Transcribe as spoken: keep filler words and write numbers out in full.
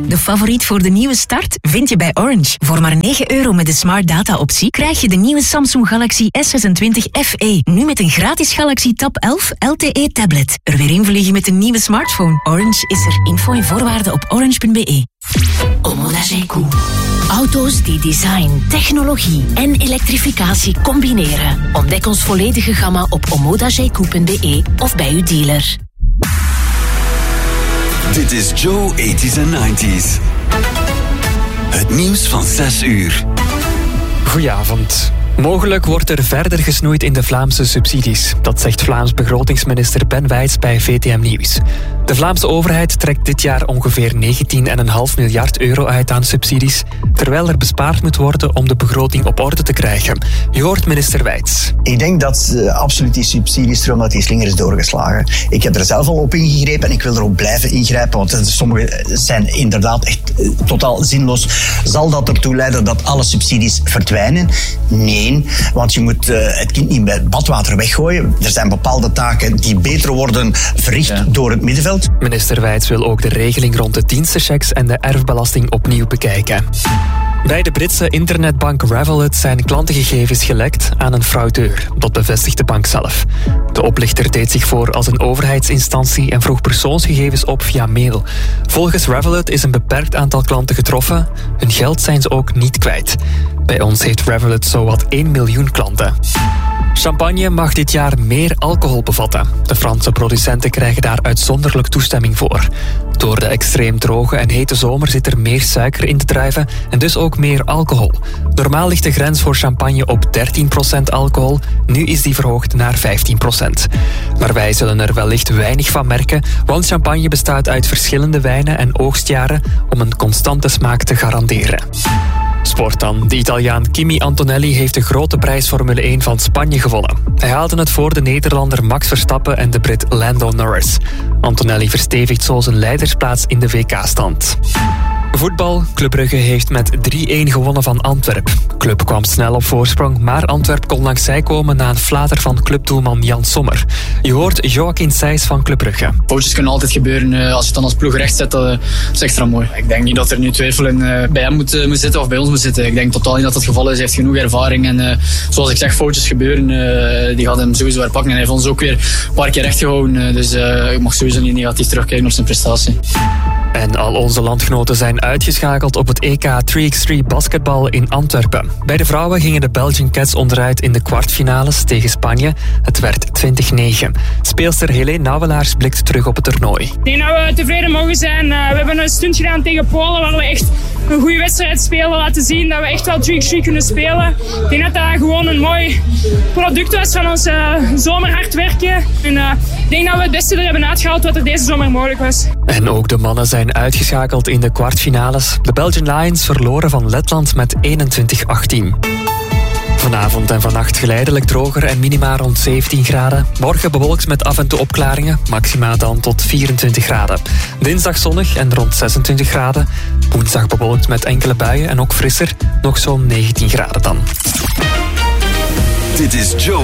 De favoriet voor de nieuwe start vind je bij Orange. Voor maar negen euro met de Smart Data optie krijg je de nieuwe Samsung Galaxy S zesentwintig F E. Nu met een gratis Galaxy Tab elf L T E tablet. Er weer invliegen met een nieuwe smartphone. Orange is er. Info en voorwaarden op orange punt b e. Omoda Zeekoe. Auto's die design, technologie en elektrificatie combineren. Ontdek ons volledige gamma op omoda zeekoe punt b e of bij uw dealer. Dit is Joe eighties and nineties. Het nieuws van zes uur. Goedenavond. Mogelijk wordt er verder gesnoeid in de Vlaamse subsidies. Dat zegt Vlaams begrotingsminister Ben Wijts bij V T M Nieuws. De Vlaamse overheid trekt dit jaar ongeveer negentien komma vijf miljard euro uit aan subsidies, terwijl er bespaard moet worden om de begroting op orde te krijgen. Je hoort minister Wijts. Ik denk dat uh, absoluut die subsidiestroom, dat die slinger is doorgeslagen. Ik heb er zelf al op ingegrepen en ik wil erop blijven ingrijpen, want sommige zijn inderdaad echt uh, totaal zinloos. Zal dat ertoe leiden dat alle subsidies verdwijnen? Nee. Want je moet uh, het kind niet bij badwater weggooien. Er zijn bepaalde taken die beter worden verricht ja. door het middenveld. Minister Wijts wil ook de regeling rond de dienstenchecks en de erfbelasting opnieuw bekijken. Bij de Britse internetbank Revolut zijn klantengegevens gelekt aan een fraudeur. Dat bevestigt de bank zelf. De oplichter deed zich voor als een overheidsinstantie en vroeg persoonsgegevens op via mail. Volgens Revolut is een beperkt aantal klanten getroffen. Hun geld zijn ze ook niet kwijt. Bij ons heeft Revolut zowat één miljoen klanten. Champagne mag dit jaar meer alcohol bevatten. De Franse producenten krijgen daar uitzonderlijk toestemming voor. Door de extreem droge en hete zomer zit er meer suiker in de druiven en dus ook meer alcohol. Normaal ligt de grens voor champagne op dertien procent alcohol. Nu is die verhoogd naar vijftien procent. Maar wij zullen er wellicht weinig van merken, want champagne bestaat uit verschillende wijnen en oogstjaren om een constante smaak te garanderen. Sport dan. De Italiaan Kimi Antonelli heeft de grote prijs Formule één van Spanje gewonnen. Hij haalde het voor de Nederlander Max Verstappen en de Brit Lando Norris. Antonelli verstevigt zo zijn leidersplaats in de W K-stand. Voetbal. Club Brugge heeft met drie-een gewonnen van Antwerp. Club kwam snel op voorsprong, maar Antwerp kon langs zij komen na een flater van clubdoelman Jan Sommer. Je hoort Joaquin Sijs van Club Brugge. Foutjes kunnen altijd gebeuren. Als je het dan als ploeg recht zet, dat is extra mooi. Ik denk niet dat er nu twijfel in bij hem moet, moet zitten of bij ons moet zitten. Ik denk totaal niet dat dat het geval is. Hij heeft genoeg ervaring en uh, zoals ik zeg, foutjes gebeuren. Uh, die gaat hem sowieso herpakken. En hij heeft ons ook weer een paar keer recht gehouden. Dus uh, ik mag sowieso niet negatief terugkijken op zijn prestatie. En al onze landgenoten zijn uitgeschakeld op het E K drie tegen drie basketbal in Antwerpen. Bij de vrouwen gingen de Belgian Cats onderuit in de kwartfinales tegen Spanje. Het werd twintig negen. Speelster Helene Nauwelaars blikt terug op het toernooi. Ik denk dat we tevreden mogen zijn. Uh, we hebben een stunt gedaan tegen Polen waar we echt een goede wedstrijd spelen. Laten zien dat we echt wel drie tegen drie kunnen spelen. Ik denk dat dat gewoon een mooi product was van ons uh, zomer hard werken. En uh, ik denk dat we het beste er hebben uitgehaald wat er deze zomer mogelijk was. En ook de mannen zijn uitgeschakeld in de kwartfinales. De Belgian Lions verloren van Letland met eenentwintig achttien. Vanavond en vannacht geleidelijk droger en minima rond zeventien graden. Morgen bewolkt met af en toe opklaringen, maxima dan tot vierentwintig graden. Dinsdag zonnig en rond zesentwintig graden. Woensdag bewolkt met enkele buien en ook frisser, nog zo'n negentien graden dan. Dit is Joe